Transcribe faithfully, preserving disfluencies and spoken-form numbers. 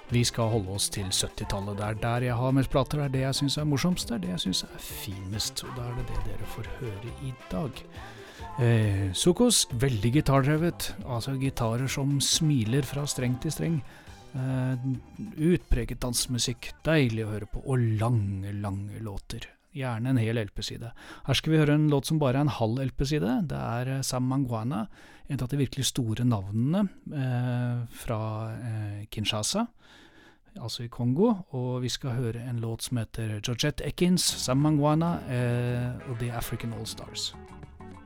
Vi skal holde oss til syttitallet. Det er der jeg har mest plater, det er det jeg synes er morsomst, det er det jeg synes er finest, og da er det det dere får høre i dag. Eh, Sukos, veldig gitardrevet, altså gitarer som smiler fra streng til streng. Eh, utpreget dansmusikk, deilig å høre på, og lange, lange låter. Gjerne en hel L P-side. Her skal vi høre en låt som bare er en halv L P-side. Det er eh, Sam Mangwana, en av de virkelig store navnene eh, fra eh, Kinshasa, altså i Kongo, og vi skal høre en låt som heter Georgette Ekins, Sam Mangwana eh, og The African All Stars.